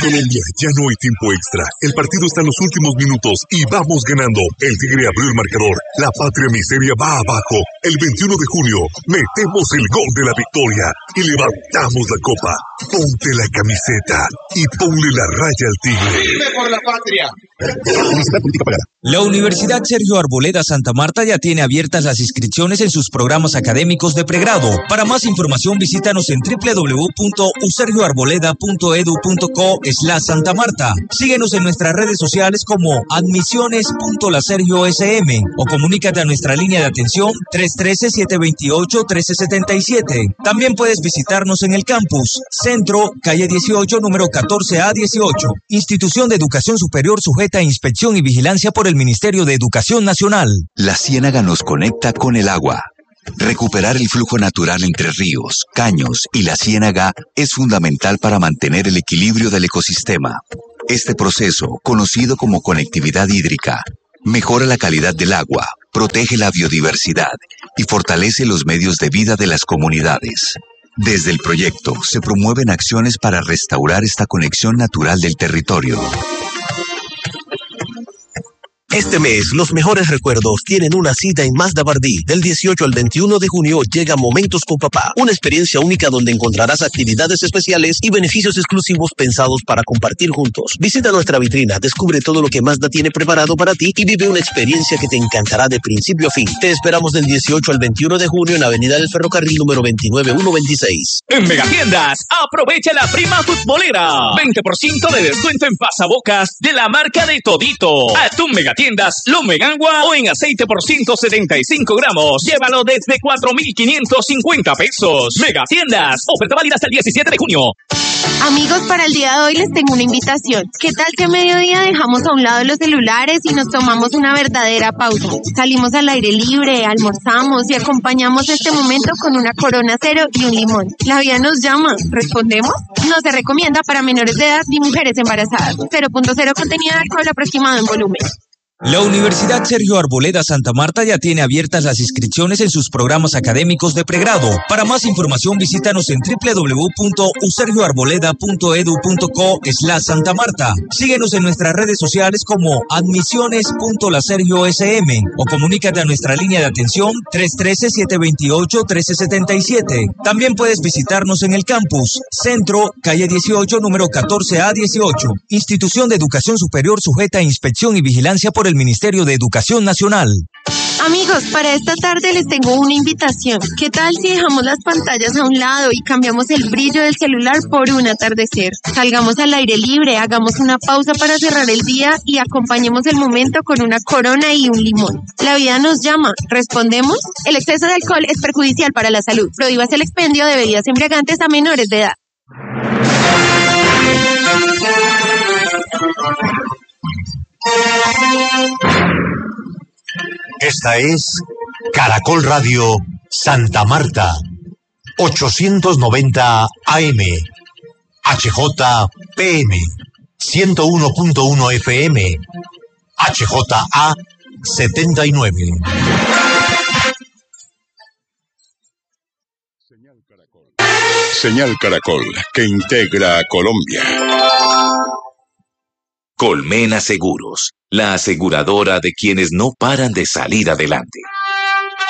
Colombia, ya no hay tiempo extra. El partido está en los últimos minutos y vamos ganando. El Tigre abrió el marcador. La patria miseria va abajo. El 21 de junio metemos el gol de la victoria y levantamos la copa. Ponte la camiseta y ponle la raya al Tigre. ¡Vive por la patria! Publicidad política pagada. La Universidad Sergio Arboleda Santa Marta ya tiene abiertas las inscripciones en sus programas académicos de pregrado. Para más información visítanos en www.usergioarboleda.edu.co/Santa Marta. Síguenos en nuestras redes sociales como admisiones.lasergiosm o comunícate a nuestra línea de atención 313-728-1377. También puedes visitarnos en el campus Centro, calle 18, número 14A18. Institución de Educación Superior sujeta a inspección y vigilancia por el Ministerio de Educación Nacional. La ciénaga nos conecta con el agua. Recuperar el flujo natural entre ríos, caños y la ciénaga es fundamental para mantener el equilibrio del ecosistema. Este proceso, conocido como conectividad hídrica, mejora la calidad del agua, protege la biodiversidad y fortalece los medios de vida de las comunidades. Desde el proyecto se promueven acciones para restaurar esta conexión natural del territorio. Este mes, los mejores recuerdos tienen una cita en Mazda Bardí. Del 18 al 21 de junio llega Momentos con Papá. Una experiencia única donde encontrarás actividades especiales y beneficios exclusivos pensados para compartir juntos. Visita nuestra vitrina, descubre todo lo que Mazda tiene preparado para ti y vive una experiencia que te encantará de principio a fin. Te esperamos del 18 al 21 de junio en Avenida del Ferrocarril número 29126. En Megatiendas, aprovecha la prima futbolera. 20% de descuento en pasabocas de la marca de Todito. Atún Megatiendas, lo Megangua o en aceite por 175 gramos. Llévalo desde 4,550 pesos. Megatiendas, oferta válida hasta el 17 de junio. Amigos, para el día de hoy les tengo una invitación. ¿Qué tal si a mediodía dejamos a un lado los celulares y nos tomamos una verdadera pausa? Salimos al aire libre, almorzamos y acompañamos este momento con una Corona Cero y un limón. La vida nos llama. ¿Respondemos? No se recomienda para menores de edad ni mujeres embarazadas. 0.0 contenido de alcohol aproximado en volumen. La Universidad Sergio Arboleda Santa Marta ya tiene abiertas las inscripciones en sus programas académicos de pregrado. Para más información visítanos en www.usergioarboleda.edu.co/Santa Marta. Síguenos en nuestras redes sociales como admisiones.lasergiosm o comunícate a nuestra línea de atención 313-728-1377. También puedes visitarnos en el campus Centro, calle 18, número 14A18. Institución de Educación Superior sujeta a inspección y vigilancia por el Ministerio de Educación Nacional. Amigos, para esta tarde les tengo una invitación. ¿Qué tal si dejamos las pantallas a un lado y cambiamos el brillo del celular por un atardecer? Salgamos al aire libre, hagamos una pausa para cerrar el día y acompañemos el momento con una Corona y un limón. La vida nos llama. ¿Respondemos? El exceso de alcohol es perjudicial para la salud. Prohíbase el expendio de bebidas embriagantes a menores de edad. Esta es Caracol Radio Santa Marta, 890 AM, HJPM, 101.1 FM, HJA 79. Señal Caracol, que integra a Colombia. Colmena Seguros, la aseguradora de quienes no paran de salir adelante.